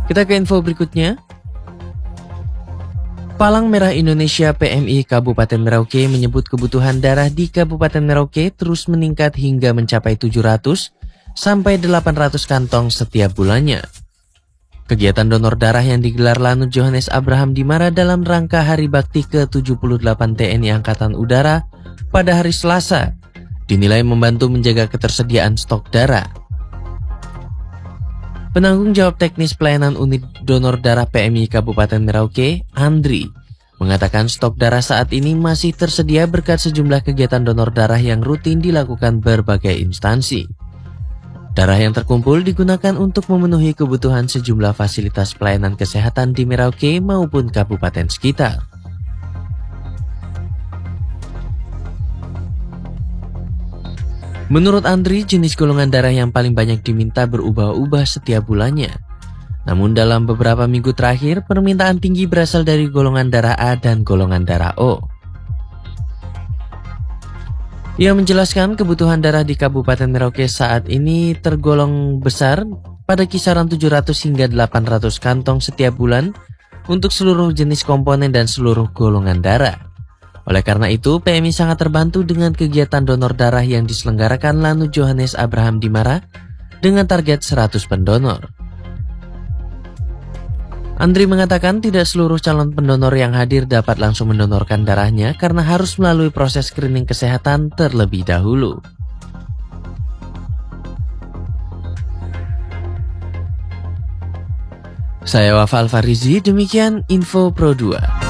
Kita ke info berikutnya. Palang Merah Indonesia PMI Kabupaten Merauke menyebut kebutuhan darah di Kabupaten Merauke terus meningkat hingga mencapai 700 sampai 800 kantong setiap bulannya. Kegiatan donor darah yang digelar Lanut Johannes Abraham Dimara dalam rangka Hari Bakti ke-78 TNI Angkatan Udara pada hari Selasa dinilai membantu menjaga ketersediaan stok darah. Penanggung jawab teknis pelayanan unit donor darah PMI Kabupaten Merauke, Andri, mengatakan stok darah saat ini masih tersedia berkat sejumlah kegiatan donor darah yang rutin dilakukan berbagai instansi. Darah yang terkumpul digunakan untuk memenuhi kebutuhan sejumlah fasilitas pelayanan kesehatan di Merauke maupun kabupaten sekitar. Menurut Andri, jenis golongan darah yang paling banyak diminta berubah-ubah setiap bulannya. Namun dalam beberapa minggu terakhir, permintaan tinggi berasal dari golongan darah A dan golongan darah O. Ia menjelaskan kebutuhan darah di Kabupaten Merauke saat ini tergolong besar pada kisaran 700 hingga 800 kantong setiap bulan untuk seluruh jenis komponen dan seluruh golongan darah. Oleh karena itu, PMI sangat terbantu dengan kegiatan donor darah yang diselenggarakan Lanut Johannes Abraham Dimara dengan target 100 pendonor. Andri mengatakan tidak seluruh calon pendonor yang hadir dapat langsung mendonorkan darahnya karena harus melalui proses screening kesehatan terlebih dahulu. Saya Wafa Alfarizi, demikian Info Pro 2.